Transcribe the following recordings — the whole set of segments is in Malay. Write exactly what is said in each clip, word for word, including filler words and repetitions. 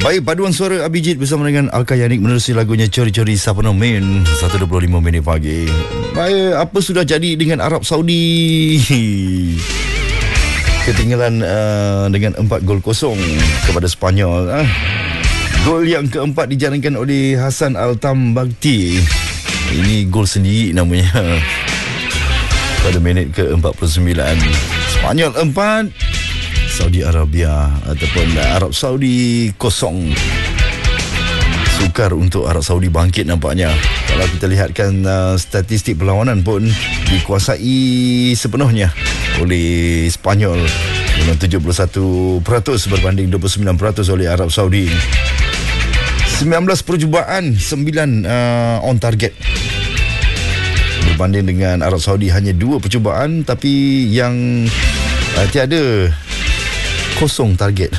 Baik, paduan suara Abhijit bersama dengan Alka Yanik menerusi lagunya Cori-Cori Sapno Main satu dua puluh lima minit pagi. Baik, apa sudah jadi dengan Arab Saudi? Ketinggalan uh, dengan empat gol kosong kepada Spanyol. Uh. Gol yang keempat dijalankan oleh Hasan Al-Tambakti. Ini gol sendiri namanya. Pada minit ke empat puluh sembilan. Spanyol empat, Saudi Arabia ataupun Arab Saudi kosong. Sukar untuk Arab Saudi bangkit nampaknya. Kalau kita lihatkan uh, statistik perlawanan pun dikuasai sepenuhnya oleh Spanyol dengan tujuh puluh satu peratus berbanding dua puluh sembilan peratus oleh Arab Saudi. sembilan belas percubaan, sembilan uh, on target. Berbanding dengan Arab Saudi hanya dua percubaan tapi yang uh, tiada kosong target.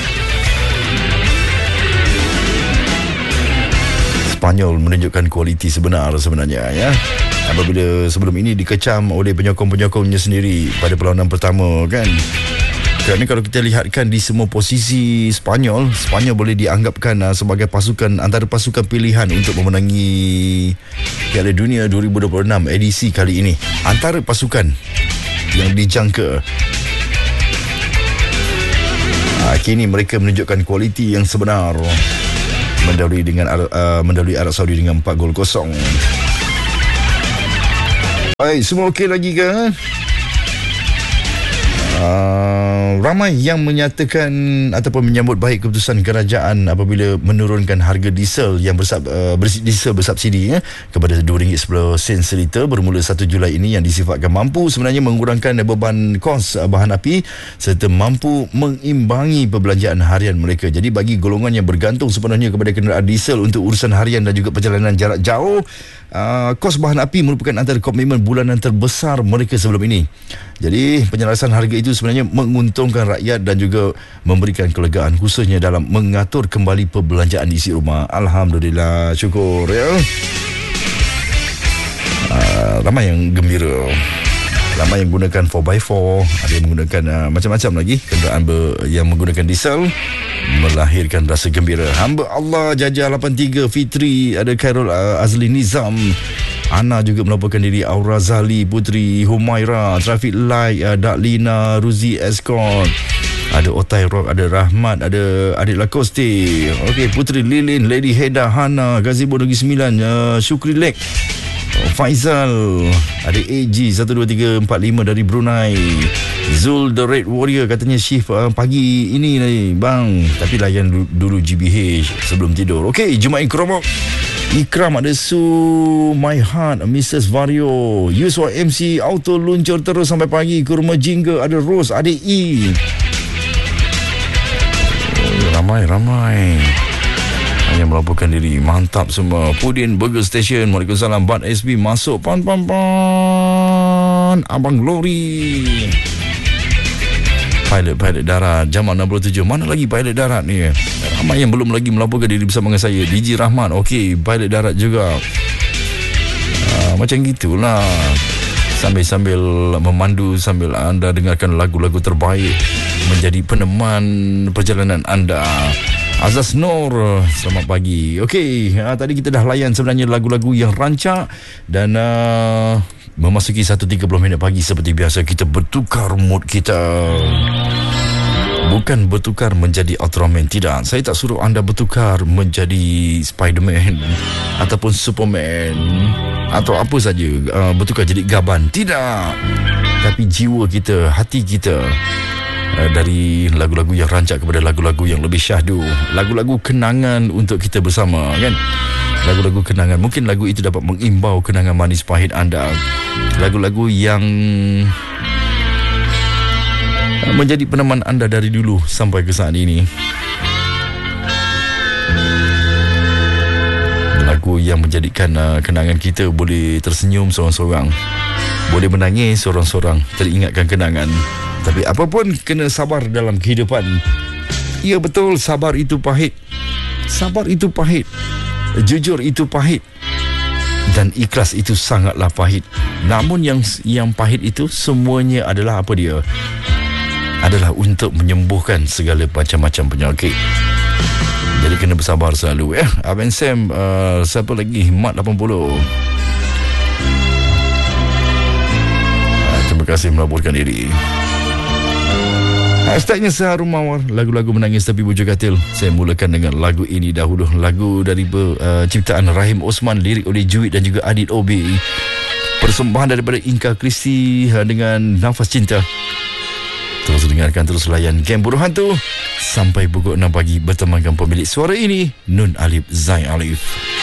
Spanyol menunjukkan kualiti sebenar sebenarnya ya. Apabila sebelum ini dikecam oleh penyokong-penyokongnya sendiri pada perlawanan pertama kan. Kerana kalau kita lihatkan di semua posisi Spanyol, Spanyol boleh dianggapkan uh, sebagai pasukan antara pasukan pilihan untuk memenangi Piala Dunia dua ribu dua puluh enam edisi kali ini. Antara pasukan yang dijangka. Uh, kini mereka menunjukkan kualiti yang sebenar. Mendahului dengan uh, mendahului Arab Saudi dengan empat gol kosong. Baik, semua okey lagi ke? Uh, ramai yang menyatakan ataupun menyambut baik keputusan kerajaan apabila menurunkan harga diesel yang bersab, uh, diesel bersubsidi ya, kepada dua ringgit sepuluh sen seliter bermula satu Julai ini, yang disifatkan mampu sebenarnya mengurangkan beban kos uh, bahan api serta mampu mengimbangi perbelanjaan harian mereka. Jadi bagi golongan yang bergantung sepenuhnya kepada kenderaan diesel untuk urusan harian dan juga perjalanan jarak jauh, uh, kos bahan api merupakan antara komitmen bulanan terbesar mereka sebelum ini. Jadi penyelarasan harga itu sebenarnya menguntungkan rakyat dan juga memberikan kelegaan khususnya dalam mengatur kembali perbelanjaan di isi rumah. Alhamdulillah, syukur ya. Uh, ramai yang gembira. Ramai yang gunakan four by four, ada yang menggunakan uh, macam-macam lagi kenderaan ber, yang menggunakan diesel, melahirkan rasa gembira. Hamba Allah Jajah lapan tiga Fitri, ada Khairul uh, Azli Nizam, Ana juga melaporkan diri, Aura Zali, Putri Humaira, Traffic Light, uh, Daklina, Ruzi Escort, ada Otai Rock, ada Rahmat, ada Adik Lakoste, okey, Putri Lilin, Lady Heda, Hana, Gazebo Negeri Sembilan, uh, Syukri Lek, Faizal, ada A G satu dua tiga empat lima dari Brunei, Zul the Red Warrior, katanya shift uh, pagi ini ni bang, tapi layan dulu, dulu G B H sebelum tidur. Okey, Jumaat Kromok, Ikram, ada Su My Heart, Missus Vario, Yuswa M C Auto luncur terus sampai pagi. Kurma Jingga, ada Rose, ada E. Oh, ramai-ramai yang melaporkan diri. Mantap semua. Pudin Burger Station, Waalaikumsalam. Bat S B masuk. Pan pan pan Abang Lori. Pilot-pilot darat Jamal enam puluh tujuh. Mana lagi pilot darat ni? Ramai yang belum lagi melaporkan diri bersama dengan saya. D J Rahman, okey, pilot darat juga. uh, Macam gitulah, sambil-sambil memandu, sambil anda dengarkan lagu-lagu terbaik menjadi peneman perjalanan anda. Azaz Nur, selamat pagi. Okey, uh, tadi kita dah layan sebenarnya lagu-lagu yang rancak. Dan uh, memasuki satu tiga puluh minit pagi, seperti biasa kita bertukar mood kita. Bukan bertukar menjadi Ultraman, tidak. Saya tak suruh anda bertukar menjadi Spiderman ataupun Superman atau apa saja, uh, bertukar jadi Gaban, tidak. Tapi jiwa kita, hati kita, uh, dari lagu-lagu yang rancak kepada lagu-lagu yang lebih syahdu, lagu-lagu kenangan untuk kita bersama kan. Lagu-lagu kenangan, mungkin lagu itu dapat mengimbau kenangan manis pahit anda. Lagu-lagu yang menjadi peneman anda dari dulu sampai ke saat ini. Lagu yang menjadikan uh, kenangan kita boleh tersenyum seorang-seorang, boleh menangis seorang-seorang, teringatkan kenangan. Tapi apapun, kena sabar dalam kehidupan. Ya betul, sabar itu pahit. Sabar itu pahit. Jujur itu pahit. Dan ikhlas itu sangatlah pahit. Namun yang yang pahit itu semuanya adalah apa dia? Adalah untuk menyembuhkan segala macam-macam penyakit. Jadi kena bersabar selalu eh. Abang Sam, uh, siapa lagi? Mat lapan puluh. uh, Terima kasih melaporkan diri. Hashtagnya Seharum Mawar, lagu-lagu menangis tapi bujur katil. Saya mulakan dengan lagu ini dahulu. Lagu dari uh, ciptaan Rahim Osman, lirik oleh Juit dan juga Adit O B. Persembahan daripada Inka Kristi dengan Nafas Cinta. Terus dengarkan, terus layan Game Buruh Hantu sampai pukul enam pagi bertemankan pemilik suara ini, Nun Alif Zain Alif.